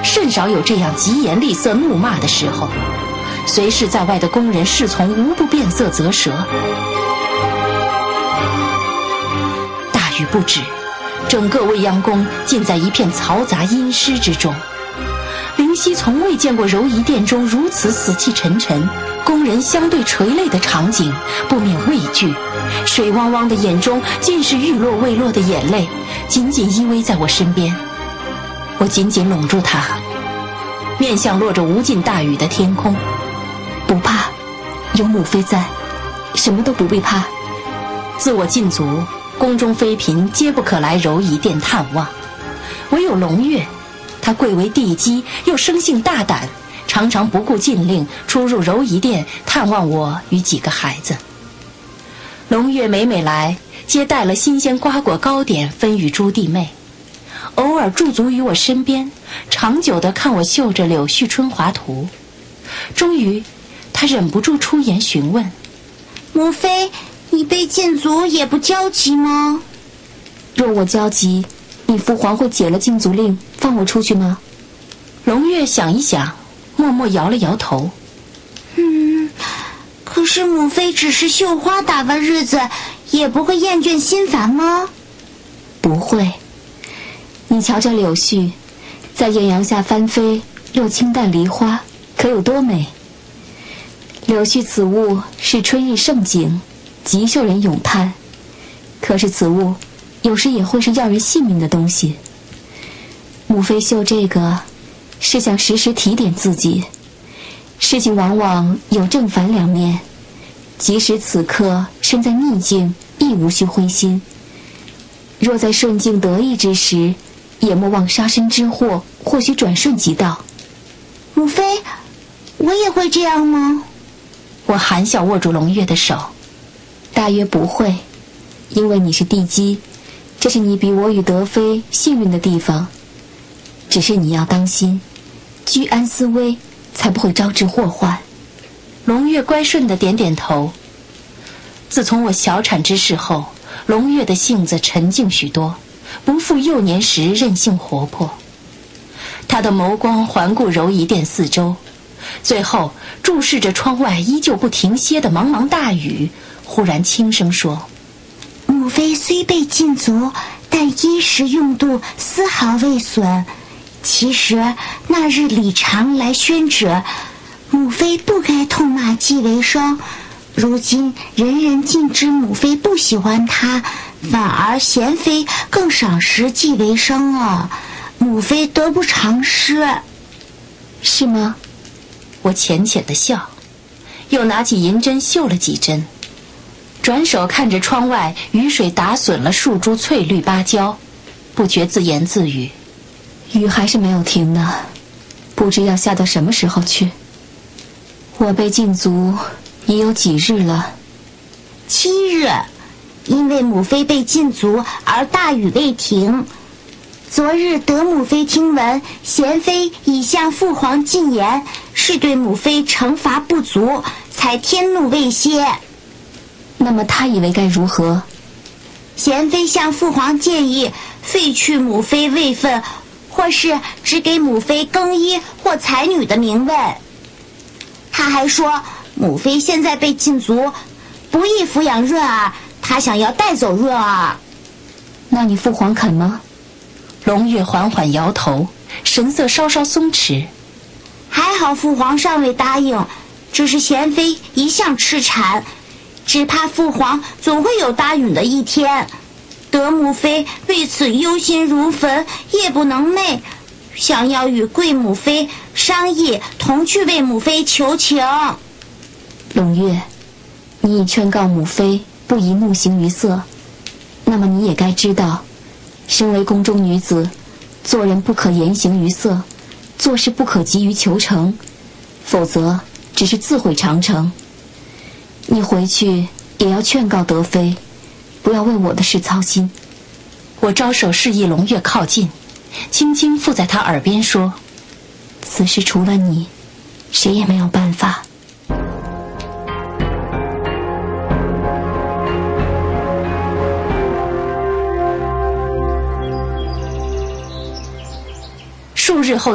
甚少有这样疾言厉色怒骂的时候。随侍在外的工人侍从无不变色啧舌。大雨不止，整个未央宫尽在一片嘈杂阴湿之中。灵犀从未见过柔仪殿中如此死气沉沉，工人相对垂泪的场景，不免畏惧。水汪汪的眼中尽是欲落未落的眼泪，紧紧依偎在我身边。我紧紧拢住他，面向落着无尽大雨的天空。不怕，有母妃在，什么都不必怕。自我禁足，宫中妃嫔皆不可来柔仪殿探望，唯有胧月，她贵为帝姬，又生性大胆，常常不顾禁令出入柔仪殿探望我与几个孩子。胧月每每来，皆带了新鲜瓜果糕点分与诸弟妹，偶尔驻足于我身边，长久地看我绣着柳絮春华图。终于他忍不住出言询问： 母妃，你被禁足也不焦急吗？ 若我焦急，你父皇会解了禁足令放我出去吗？ 胧月想一想，默默摇了摇头。 可是母妃只是绣花打发日子，也不会厌倦心烦吗？ 不会。你瞧这柳絮，在艳阳下翻飞，若清淡梨花，可有多美？柳絮此物是春日盛景，极受人咏叹。可是此物有时也会是要人性命的东西。母妃绣这个，是想时时提点自己。事情往往有正反两面，即使此刻身在逆境，亦无需灰心。若在顺境得意之时，也莫忘杀身之祸，或许转瞬即到。 母妃，我也会这样吗？ 我含笑握住胧月的手。 大约不会，因为你是帝姬，这是你比我与德妃幸运的地方。只是你要当心，居安思危，才不会招致祸患。 胧月乖顺地点点头。自从我小产之事后，胧月的性子沉静许多，不复幼年时任性活泼。他的眸光环顾柔仪殿四周，最后注视着窗外依旧不停歇的茫茫大雨，忽然轻声说： 母妃虽被禁足，但衣食用度丝毫未损。其实那日李常来宣旨，母妃不该痛骂季为生，如今人人尽知母妃不喜欢他，反而贤妃更赏识季为生了，母妃得不偿失。 是吗？ 我浅浅地笑，又拿起银针绣了几针，转手看着窗外雨水打损了数株翠绿芭蕉，不觉自言自语： 雨还是没有停呢，不知要下到什么时候去。我被禁足已有几日了 ？7日，因为母妃被禁足而大雨未停。昨日德母妃听闻贤妃已向父皇进言，是对母妃惩罚不足，才天怒未歇。 那么他以为该如何？ 贤妃向父皇建议废去母妃位分，或是只给母妃更衣或才女的名位。他还说母妃现在被禁足，不宜抚养润儿，他想要带走润儿。 那你父皇肯吗？ 胧月缓缓摇头，神色稍稍松弛。 还好父皇尚未答应，只是贤妃一向痴缠，只怕父皇总会有答应的一天。德母妃为此忧心如焚，夜不能寐，想要与贵母妃商议，同去为母妃求情。 胧月，你已劝告母妃不宜怒形于色，那么你也该知道，身为宫中女子，做人不可言行于色，做事不可急于求成，否则只是自毁长城。你回去也要劝告德妃，不要为我的事操心。 我招手示意胧月靠近，轻轻附在他耳边说： 此事除了你，谁也没有办法。 数日后